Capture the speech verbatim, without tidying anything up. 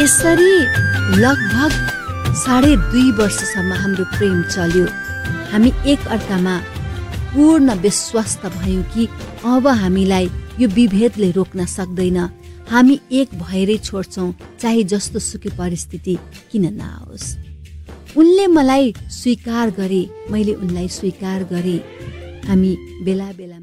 यसरी लगभग साढे दुई वर्षसम्म हाम्रो प्रेम चल्यो। हामी एक अर्कामा पूर्ण विश्वस्त भयौँ कि अब हामीलाई यो विभेदले रोक्न सक्दैन। हामी एक भएरै छोड्छौँ, चाहे जस्तो सुकै परिस्थिति किन नआओस्। उनले मलाई स्वीकार गरे, मैले उनलाई स्वीकार गरेँ। हामी बेला बेलामा